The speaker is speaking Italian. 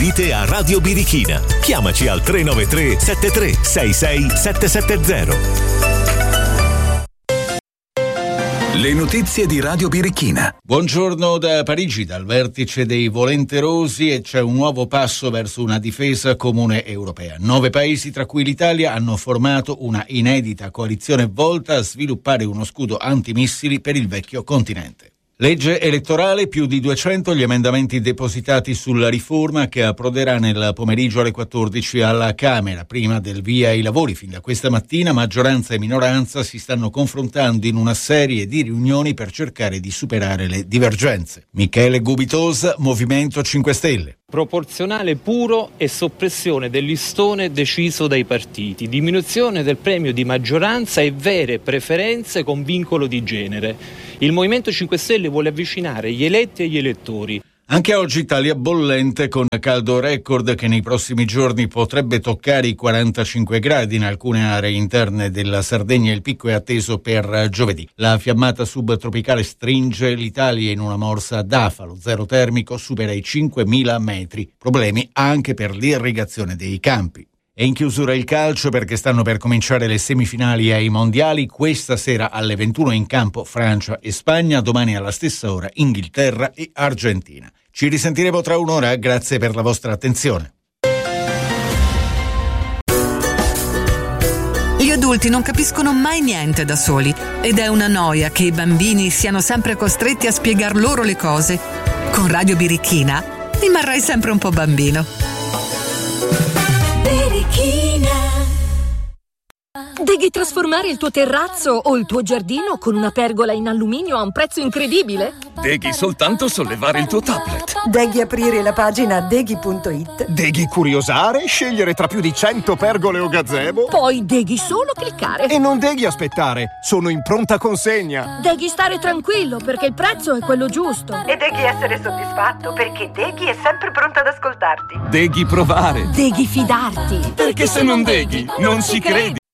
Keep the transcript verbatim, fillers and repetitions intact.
adibite a Radio Birichina. Chiamaci al tre nove tre sette tre sei sei sette sette zero. Le notizie di Radio Birichina. Buongiorno da Parigi, dal vertice dei volenterosi, e c'è un nuovo passo verso una difesa comune europea. Nove paesi, tra cui l'Italia, hanno formato una inedita coalizione volta a sviluppare uno scudo antimissili per il vecchio continente. Legge elettorale, più di duecento gli emendamenti depositati sulla riforma che approderà nel pomeriggio alle quattordici alla Camera. Prima del via ai lavori, fin da questa mattina, maggioranza e minoranza si stanno confrontando in una serie di riunioni per cercare di superare le divergenze. Michele Gubitosa, Movimento cinque Stelle. Proporzionale puro e soppressione del listone deciso dai partiti, diminuzione del premio di maggioranza e vere preferenze con vincolo di genere. Il Movimento cinque Stelle vuole avvicinare gli eletti agli elettori. Anche oggi Italia bollente, con caldo record che nei prossimi giorni potrebbe toccare i quarantacinque gradi in alcune aree interne della Sardegna. Il picco è atteso per giovedì. La fiammata subtropicale stringe l'Italia in una morsa d'afa. Lo zero termico supera i cinquemila metri. Problemi anche per l'irrigazione dei campi. E in chiusura il calcio, perché stanno per cominciare le semifinali ai mondiali. Questa sera alle ventuno in campo Francia e Spagna, domani alla stessa ora Inghilterra e Argentina. Ci risentiremo tra un'ora, grazie per la vostra attenzione. Gli adulti non capiscono mai niente da soli ed è una noia che i bambini siano sempre costretti a spiegar loro le cose. Con Radio Birichina rimarrai sempre un po' bambino. Devi trasformare il tuo terrazzo o il tuo giardino con una pergola in alluminio a un prezzo incredibile? Devi soltanto sollevare il tuo tablet. Devi aprire la pagina deghi punto it. Devi curiosare, scegliere tra più di cento pergole o gazebo. Poi devi solo cliccare. E non devi aspettare, sono in pronta consegna. Devi stare tranquillo perché il prezzo è quello giusto. E devi essere soddisfatto perché Deghi è sempre pronto ad ascoltarti. Devi provare. Devi fidarti. Perché se non Deghi non si crede.